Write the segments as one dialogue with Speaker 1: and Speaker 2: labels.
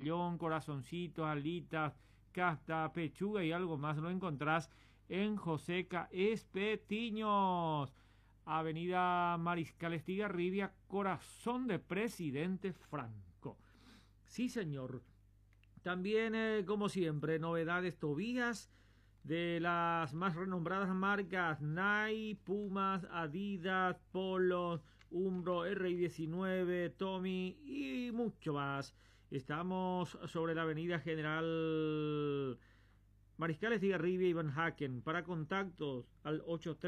Speaker 1: medallón, corazoncitos, alitas, casta, pechuga y algo más lo encontrás en Joseca Espetiños, Avenida Mariscal Estigarribia, corazón de Presidente Franco. Sí, señor. También, como siempre, novedades Tobías de las más renombradas marcas Nike, Pumas, Adidas, Polo, Umbro, RI19, Tommy y mucho más. Estamos sobre la avenida General Mariscal Estigarribia y Van Haken. Para contactos al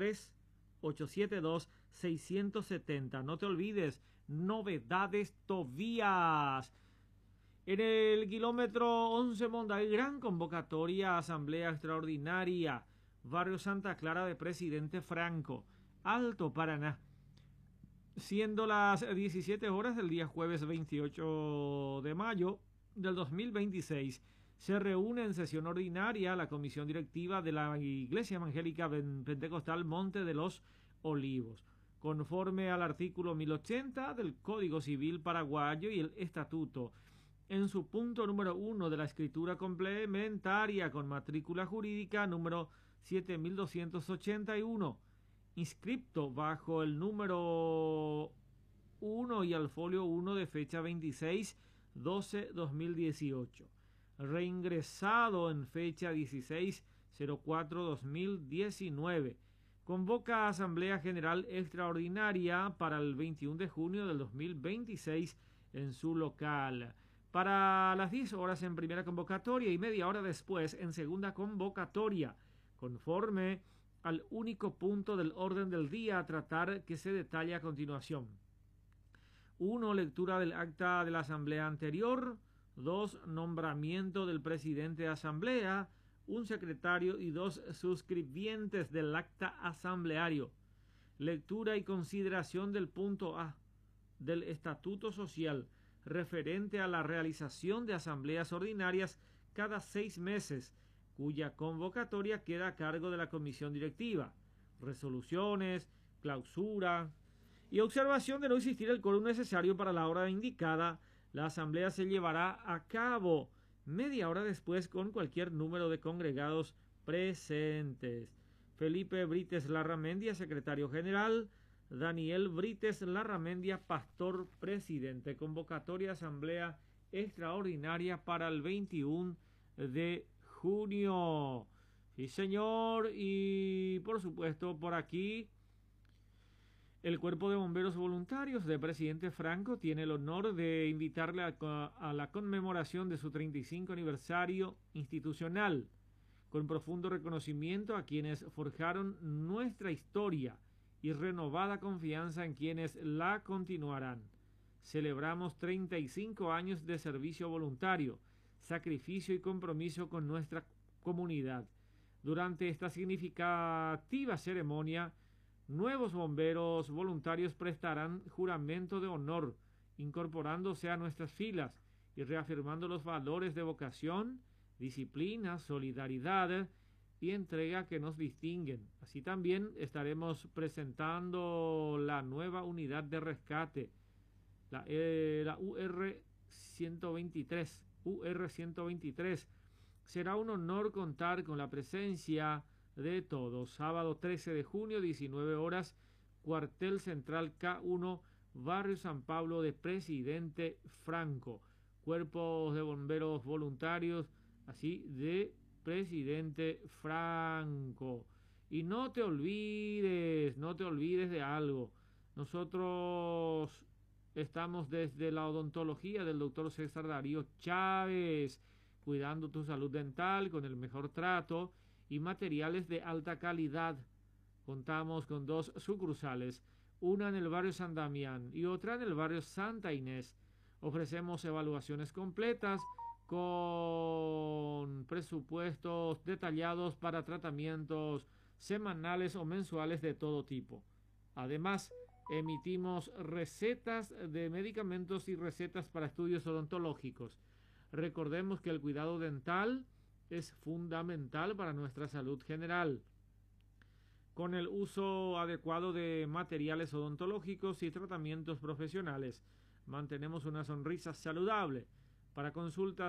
Speaker 1: 83-872-670. No te olvides, novedades Tobías. En el kilómetro 11 Monday, gran convocatoria, asamblea extraordinaria, barrio Santa Clara de Presidente Franco, Alto Paraná. Siendo las 17 horas del día jueves 28 de mayo del 2026, se reúne en sesión ordinaria la comisión directiva de la Iglesia Evangélica Pentecostal Monte de los Olivos, conforme al artículo 1080 del Código Civil Paraguayo y el Estatuto, en su punto número 1 de la escritura complementaria con matrícula jurídica número 7281, inscripto bajo el número 1 y al folio 1 de fecha 26/12/2018, reingresado en fecha 16/04/2019. Convoca Asamblea General Extraordinaria para el 21 de junio del 2026 en su local. Para las 10 horas en primera convocatoria y media hora después en segunda convocatoria, conforme al único punto del orden del día a tratar que se detalla a continuación. 1. Lectura del acta de la asamblea anterior. 2. Nombramiento del presidente de asamblea, un secretario y 2 suscribientes del acta asambleario. Lectura y consideración del punto A del Estatuto Social, referente a la realización de asambleas ordinarias cada 6 meses, cuya convocatoria queda a cargo de la comisión directiva. Resoluciones, clausura y observación de no existir el quórum necesario para la hora indicada. La asamblea se llevará a cabo media hora después con cualquier número de congregados presentes. Felipe Brites Larramendia, secretario general. Daniel Brites Larramendia, pastor presidente. Convocatoria asamblea extraordinaria para el 21 de junio. Sí, señor. Y por supuesto, por aquí, el Cuerpo de Bomberos Voluntarios de Presidente Franco tiene el honor de invitarle a la conmemoración de su 35 aniversario institucional, con profundo reconocimiento a quienes forjaron nuestra historia y renovada confianza en quienes la continuarán. Celebramos 35 años de servicio voluntario, sacrificio y compromiso con nuestra comunidad. Durante esta significativa ceremonia, nuevos bomberos voluntarios prestarán juramento de honor, incorporándose a nuestras filas y reafirmando los valores de vocación, disciplina, solidaridad y entrega que nos distinguen. Así también estaremos presentando la nueva unidad de rescate, la UR-123. Será un honor contar con la presencia de todos. Sábado 13 de junio, 19 horas, cuartel central K1, barrio San Pablo de Presidente Franco. Cuerpos de bomberos voluntarios, así de Presidente Franco. Y no te olvides de algo. Nosotros estamos desde la odontología del doctor César Darío Chávez, cuidando tu salud dental con el mejor trato y materiales de alta calidad. Contamos con 2 sucursales, una en el barrio San Damián y otra en el barrio Santa Inés. Ofrecemos evaluaciones completas con presupuestos detallados para tratamientos semanales o mensuales de todo tipo. Además, emitimos recetas de medicamentos y recetas para estudios odontológicos. Recordemos que el cuidado dental es fundamental para nuestra salud general. Con el uso adecuado de materiales odontológicos y tratamientos profesionales, mantenemos una sonrisa saludable. Para consultas